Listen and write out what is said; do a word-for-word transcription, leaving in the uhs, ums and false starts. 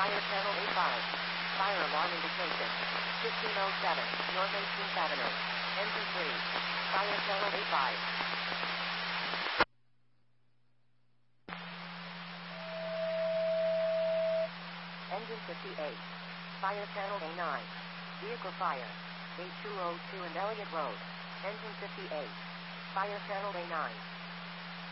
Fire channel A five. Fire alarm indication. fifteen oh seven, North eighteenth Avenue. Engine three. Fire channel A five. Engine fifty-eight. Fire channel A nine. Vehicle fire. A two oh two and Elliott Road. Engine fifty-eight. Fire channel A nine.